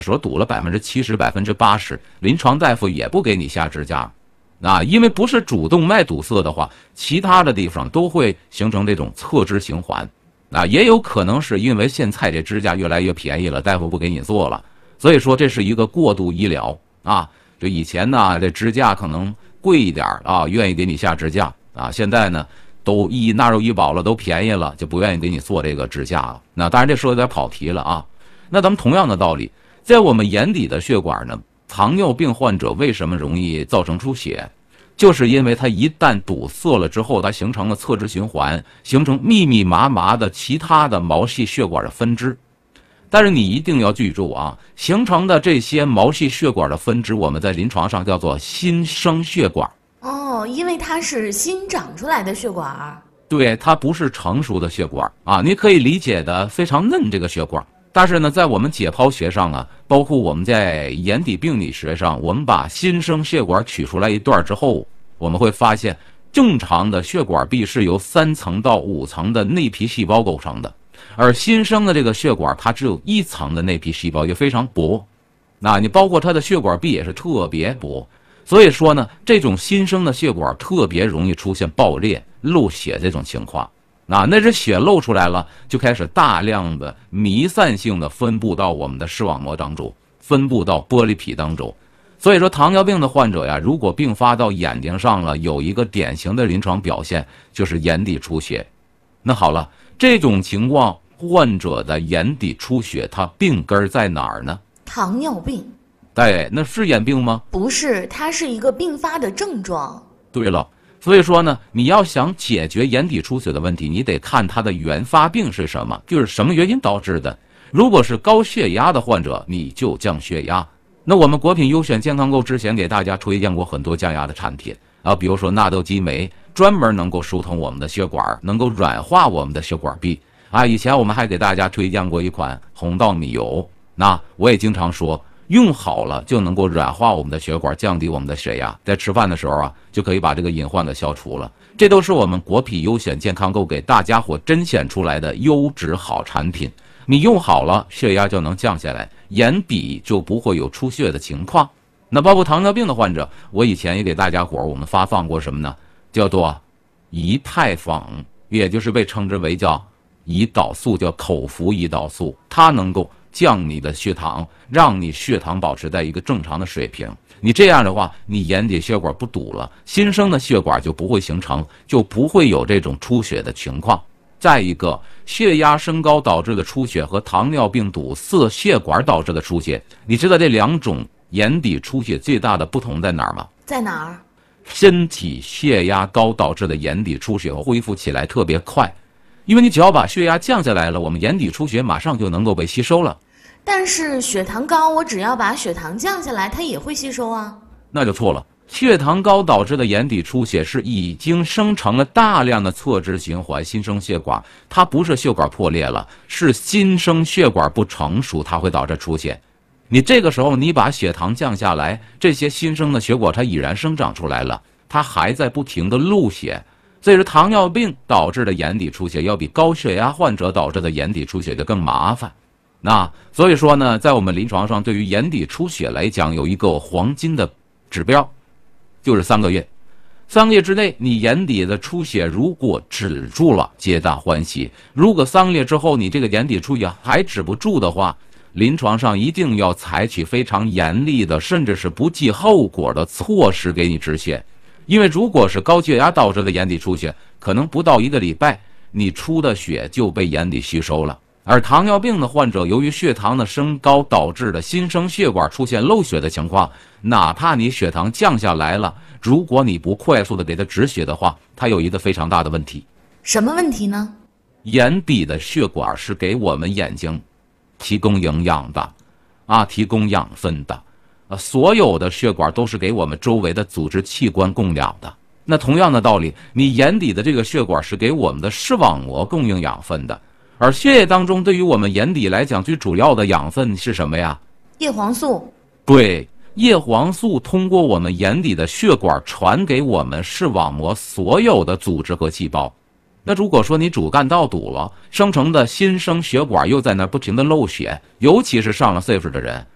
说堵了70%、80%，临床大夫也不给你下支架，因为不是主动脉堵塞的话，其他的地方都会形成这种侧支循环，也有可能是因为现在这支架越来越便宜了，大夫不给你做了，所以说这是一个过度医疗就以前呢，这支架可能贵一点愿意给你下支架现在呢都纳入医保了，都便宜了，就不愿意给你做这个支架了。那当然这说有点跑题了那咱们同样的道理，在我们眼底的血管呢，糖尿病患者为什么容易造成出血？就是因为它一旦堵塞了之后，它形成了侧支循环，形成密密麻麻的其他的毛细血管的分支。但是你一定要记住形成的这些毛细血管的分支，我们在临床上叫做新生血管。 因为它是新长出来的血管。 对，它不是成熟的血管你可以理解的非常嫩这个血管。但是呢，在我们解剖学上包括我们在眼底病理学上，我们把新生血管取出来一段之后，我们会发现正常的血管壁是由3层到5层的内皮细胞构成的，而新生的这个血管它只有1层的内皮细胞，也非常薄。你包括它的血管壁也是特别薄，所以说呢，这种新生的血管特别容易出现爆裂、漏血这种情况。那这血漏出来了，就开始大量的弥散性的分布到我们的视网膜当中，分布到玻璃皮当中。所以说糖尿病的患者如果并发到眼睛上了，有一个典型的临床表现就是眼底出血。那好了，这种情况患者的眼底出血，它病根在哪儿呢？ 糖尿病。 对，那是眼病吗？ 不是，它是一个并发的症状。 对了，所以说呢，你要想解决眼底出血的问题，你得看它的原发病是什么，就是什么原因导致的。如果是高血压的患者，你就降血压。那我们国品优选健康购之前给大家推荐过很多降压的产品比如说纳豆激酶，专门能够疏通我们的血管，能够软化我们的血管壁以前我们还给大家推荐过一款红稻米油，那我也经常说用好了就能够软化我们的血管，降低我们的血压，在吃饭的时候就可以把这个隐患给消除了。这都是我们国品优选健康购给大家伙甄选出来的优质好产品，你用好了血压就能降下来，眼底就不会有出血的情况。那包括糖尿病的患者，我以前也给大家伙我们发放过什么呢？叫做胰泰坊，也就是被称之为叫胰岛素，叫口服胰岛素，它能够降你的血糖，让你血糖保持在一个正常的水平。你这样的话，你眼底血管不堵了，新生的血管就不会形成，就不会有这种出血的情况。再一个，血压升高导致的出血和糖尿病堵塞血管导致的出血，你知道这2种眼底出血最大的不同在哪儿吗？ 在哪儿？ 身体血压高导致的眼底出血恢复起来特别快，因为你只要把血压降下来了，我们眼底出血马上就能够被吸收了。 但是血糖高，我只要把血糖降下来，它也会吸收那就错了。血糖高导致的眼底出血是已经生成了大量的侧支循环新生血管，它不是血管破裂了，是新生血管不成熟，它会导致出血。你这个时候你把血糖降下来，这些新生的血管它已然生长出来了，它还在不停的漏血。所以说糖尿病导致的眼底出血要比高血压患者导致的眼底出血就更麻烦。所以说呢，在我们临床上对于眼底出血来讲，有一个黄金的指标，就是3个月。3个月之内，你眼底的出血如果止住了，皆大欢喜；如果3个月之后你这个眼底出血还止不住的话，临床上一定要采取非常严厉的，甚至是不计后果的措施给你止血。因为如果是高血压导致的眼底出血，可能不到1个礼拜，你出的血就被眼底吸收了。而糖尿病的患者，由于血糖的升高导致的新生血管出现漏血的情况，哪怕你血糖降下来了，如果你不快速的给它止血的话，它有一个非常大的问题。 什么问题呢？ 眼底的血管是给我们眼睛提供营养的提供养分的所有的血管都是给我们周围的组织器官供氧的。那同样的道理，你眼底的这个血管是给我们的视网膜供应养分的。而血液当中对于我们眼底来讲最主要的养分是什么呀？ 叶黄素。 对，叶黄素通过我们眼底的血管传给我们视网膜所有的组织和细胞。那如果说你主干道堵了，生成的新生血管又在那不停的漏血，尤其是上了岁数的人，